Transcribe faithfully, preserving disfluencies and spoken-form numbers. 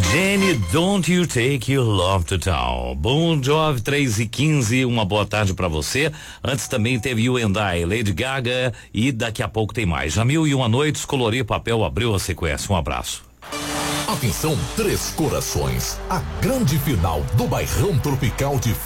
Jenny, don't you take your love to town. Bon Jovi, três e quinze, uma boa tarde pra você. Antes também teve You and I, Lady Gaga, e daqui a pouco tem mais. Já mil e uma noites, Colorir Papel abriu a sequência. Um abraço. Atenção, Três Corações, a grande final do Bairrão Tropical de